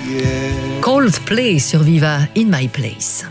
Coldplay sur Viva, In My Place.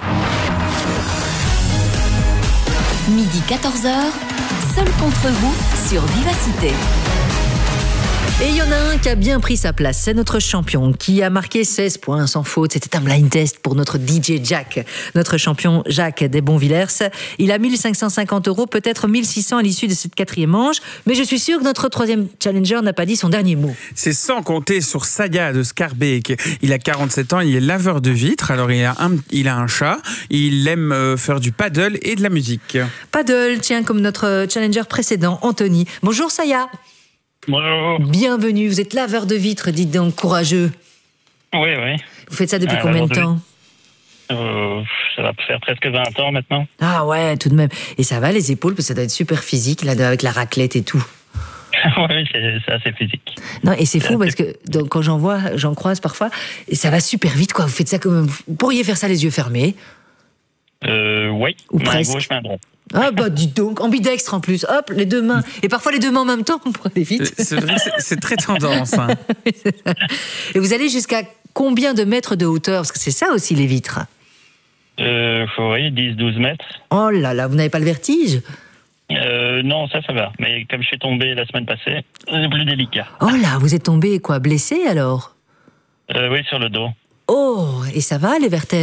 Midi 14h, seul contre vous sur Vivacité. Et il y en a un qui a bien pris sa place, c'est notre champion qui a marqué 16 points sans faute. C'était un blind test pour notre DJ Jack, notre champion Jacques des Bonvillers. Il a 1550 €, peut-être 1600 à l'issue de cette quatrième manche, mais je suis sûr que notre troisième challenger n'a pas dit son dernier mot. C'est sans compter sur Saya de Scarbeck. Il a 47 ans, il est laveur de vitres, alors il a un chat, il aime faire du paddle et de la musique. Paddle, tiens, comme notre challenger précédent, Anthony. Bonjour Saya. Bonjour. Bienvenue, vous êtes laveur de vitres, dites donc, courageux. Oui. Vous faites ça depuis combien de temps ? Ça va faire presque 20 ans maintenant. Ah ouais, tout de même. Et ça va les épaules, parce que ça doit être super physique, là, avec la raclette et tout. Oui, c'est assez physique. Non, et c'est fou parce que donc, quand j'en croise parfois, et ça va super vite, quoi. Vous faites ça comme vous pourriez faire ça les yeux fermés. Oui. Ou presque. Main gauche, main droite. Ah bah dis donc, ambidextre en plus. Hop, les deux mains. Et parfois les deux mains en même temps pour aller vite. C'est vrai, c'est très tendance. Hein. Et vous allez jusqu'à combien de mètres de hauteur ? Parce que c'est ça aussi les vitres. Oui, 10-12 mètres. Oh là là, vous n'avez pas le vertige ? Non, ça va. Mais comme je suis tombé la semaine passée, c'est plus délicat. Oh là, vous êtes tombé quoi ? Blessé alors ? Oui, sur le dos. Oh, et ça va les vertèbres ?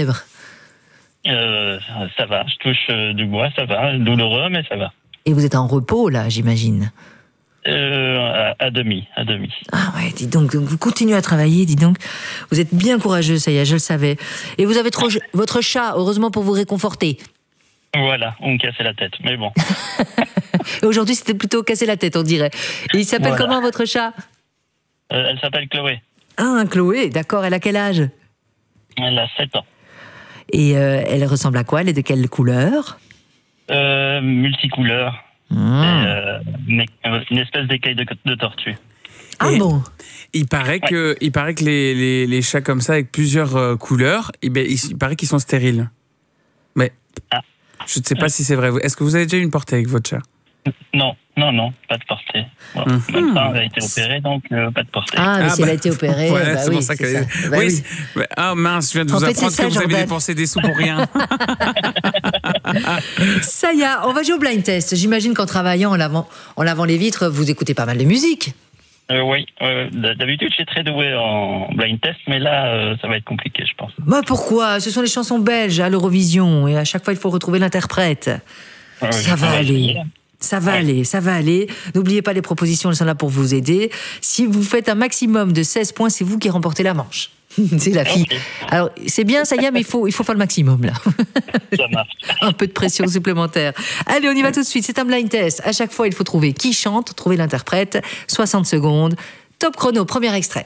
Ça va, je touche du bois, ça va, douloureux, mais ça va. Et vous êtes en repos, là, j'imagine. À demi. Ah ouais, dis donc, vous continuez à travailler, dis donc. Vous êtes bien courageux, ça y est, je le savais. Et vous avez votre chat, heureusement pour vous réconforter. Voilà, on me cassait la tête, mais bon. Aujourd'hui, c'était plutôt casser la tête, on dirait. Et il s'appelle comment, votre chat ? Elle s'appelle Chloé. Ah, Chloé, d'accord, elle a quel âge ? Elle a 7 ans. Et elle ressemble à quoi ? Elle est de quelle couleur ? Multicouleur. Une espèce d'écaille de tortue. Ah bon ? Il paraît que les chats comme ça avec plusieurs couleurs, il paraît qu'ils sont stériles. Mais je ne sais pas si c'est vrai. Est-ce que vous avez déjà eu une portée avec votre chat ? Non, pas de portée. Bon, même pas, elle a été opérée, donc pas de portée. Ah, mais si elle a été opérée, voilà, bah c'est oui, pour ça c'est ça. que... Bah oui. Ah mince, je viens de vous apprendre que vous avez dépensé des sous pour rien. Ça y est, on va jouer au blind test. J'imagine qu'en travaillant, en lavant les vitres, vous écoutez pas mal de musique. Oui, d'habitude, je suis très doué en blind test, mais là, ça va être compliqué, je pense. Bah pourquoi ? Ce sont les chansons belges à l'Eurovision, et à chaque fois, il faut retrouver l'interprète. Ça va aller. Ça va aller. N'oubliez pas les propositions, elles sont là pour vous aider. Si vous faites un maximum de 16 points, c'est vous qui remportez la manche. C'est la fille. Okay. Alors, c'est bien, ça y est, mais il faut faire le maximum, là. Ça marche. Un peu de pression supplémentaire. Allez, on y va tout de suite. C'est un blind test. À chaque fois, il faut trouver qui chante, trouver l'interprète. 60 secondes. Top chrono, premier extrait.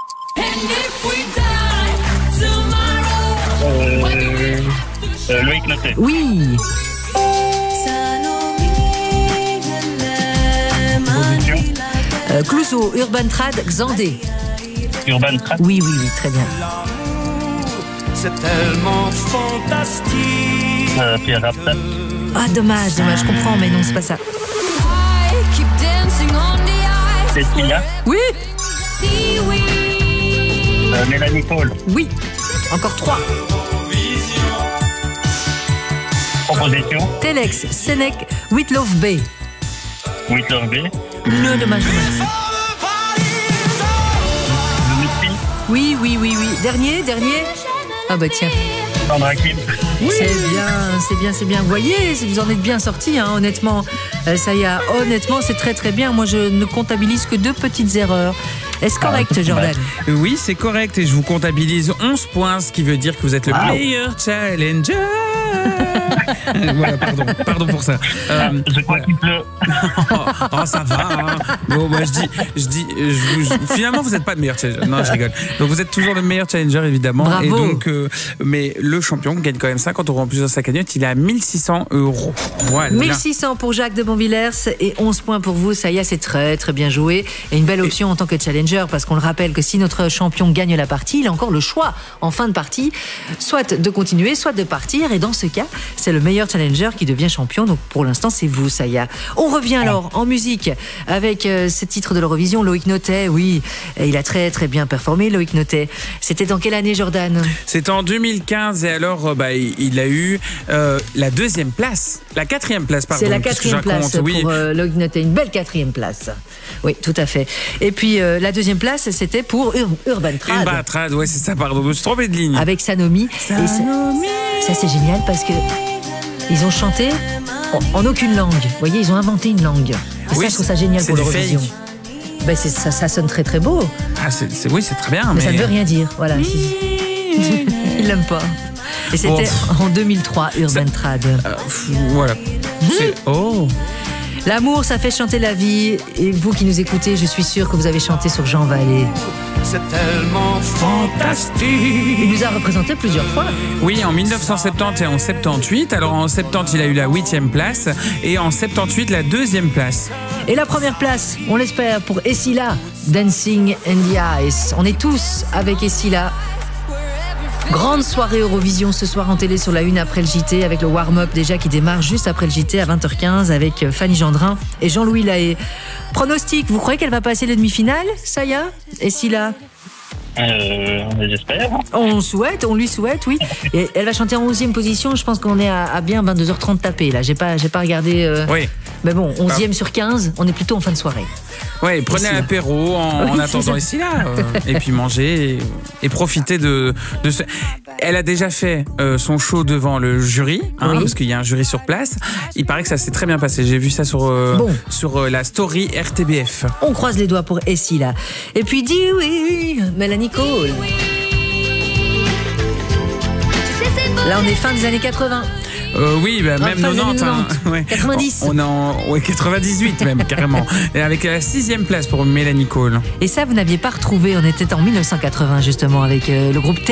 Loïc Notet. Oui. Clouseau, Urban Trad, Xandé. Urban Trad. Oui, très bien. C'est tellement fantastique. Pierre Rapta. Ah, dommage, je comprends, mais non, c'est pas ça. C'est Tina. Oui. Mélanie Paul. Oui. Encore 3. Proposition. Telex, Senec, Whitloaf Bay. Whitloaf Bay. Non, dommage. Oui. Dernier. Ah bah tiens. Sandra Kim. Oui. C'est bien. Vous voyez, vous en êtes bien sortis, hein, honnêtement. Ça y est, honnêtement, c'est très très bien. Moi, je ne comptabilise que 2 petites erreurs. Est-ce correct, Jordan ? Oui, c'est correct. Et je vous comptabilise 11 points, ce qui veut dire que vous êtes le meilleur challenger. Voilà, pardon pour ça. Je crois qu'il pleut. Oh, ça va. Hein. Bon, moi, finalement, vous n'êtes pas le meilleur challenger. Non, je rigole. Donc, vous êtes toujours le meilleur challenger, évidemment. Bravo. Et donc, mais le champion gagne quand même 50 € en plus dans sa cagnotte. Il est à 1600 €. Voilà. 1600 pour Jacques de Bonvillers et 11 points pour vous. Ça y est, c'est très très bien joué. Et une belle option en tant que challenger, parce qu'on le rappelle que si notre champion gagne la partie, il a encore le choix en fin de partie, soit de continuer, soit de partir. Et dans ce cas, c'est c'est le meilleur challenger qui devient champion. Donc pour l'instant, c'est vous, Saya. On revient alors en musique avec ce titre de l'Eurovision, Loïc Notet. Oui, il a très très bien performé, Loïc Notet. C'était dans quelle année, Jordan? C'était en 2015 et alors il a eu la 4e place, pardon. C'est la 4e place pour Loïc Notet, une belle 4e place. Oui, tout à fait. Et puis la 2e place, c'était pour Urban Trad. Urban Trad, ouais, c'est ça, pardon, je me suis trompé de ligne. Avec Sanomi. Et ça c'est génial parce que ils ont chanté en aucune langue. Vous voyez, ils ont inventé une langue. Et oui, ça, je trouve ça génial pour l'Eurovision. Ben, ça sonne très très beau. Ah, oui, c'est très bien. Mais ça ne veut rien dire. Voilà. Il l'aime pas. Et c'était en 2003, Urban Trad. Voilà. Oh. L'amour, ça fait chanter la vie. Et vous qui nous écoutez, je suis sûre que vous avez chanté sur Jean Vallée. C'est tellement fantastique. Il nous a représenté plusieurs fois. Oui, en 1970 et en 78. Alors en 70, il a eu la 8e place et en 78, la 2e place. Et la première place, on l'espère, pour Essila, Dancing in the Ice. On est tous avec Essila. Grande soirée Eurovision ce soir en télé sur la 1 après le JT, avec le warm-up déjà qui démarre juste après le JT à 20h15 avec Fanny Gendrin et Jean-Louis Lahaye. Pronostic, vous croyez qu'elle va passer les demi-finales, Saya? Essila? J'espère. On lui souhaite, oui. Et elle va chanter en 11e position. Je pense qu'on est à bien 22h30 tapé là. J'ai pas regardé. Oui. Mais bon, 11e sur 15, on est plutôt en fin de soirée. Oui, prenez un apéro en attendant ici là, et puis mangez et profitez de ce. Elle a déjà fait son show devant le jury, parce qu'il y a un jury sur place. Il paraît que ça s'est très bien passé. J'ai vu ça sur la story RTBF. On croise les doigts pour Essila. Et puis dis oui, Mélanie Cole. Là, on est fin des années 80. Oui, même 90. Ouais. 90. On est en 98 même, carrément. Et avec la 6e place pour Mélanie Cole. Et ça, vous n'aviez pas retrouvé. On était en 1980, justement, avec le groupe